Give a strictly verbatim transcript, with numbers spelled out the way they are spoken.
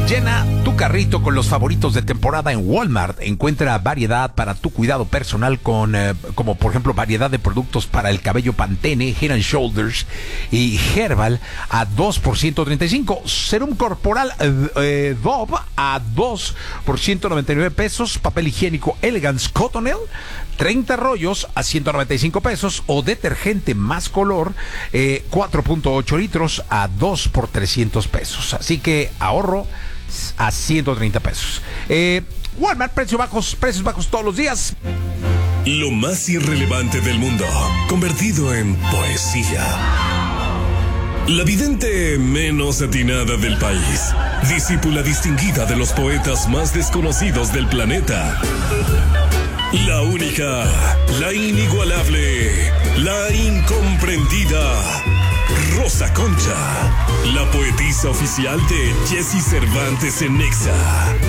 Llena tu carrito con los favoritos de temporada en Walmart. Encuentra variedad para tu cuidado personal con, eh, como por ejemplo, variedad de productos para el cabello Pantene, Head and Shoulders y Herbal a dos por ciento treinta y cinco. Serum corporal eh, eh, Dove a dos por ciento noventa y nueve pesos. Papel higiénico Elegance Cottonelle, treinta rollos a ciento noventa y cinco pesos. O detergente Más Color, eh, cuatro punto ocho litros a dos por trescientos pesos. Así que ahorro a ciento treinta pesos. Eh, Walmart, precios bajos, precios bajos todos los días. Lo más irrelevante del mundo, convertido en poesía. La vidente menos atinada del país, discípula distinguida de los poetas más desconocidos del planeta. La única, la inigualable, la incomprendida, Rosa Concha, la poetisa oficial de Jesse Cervantes en Nexa.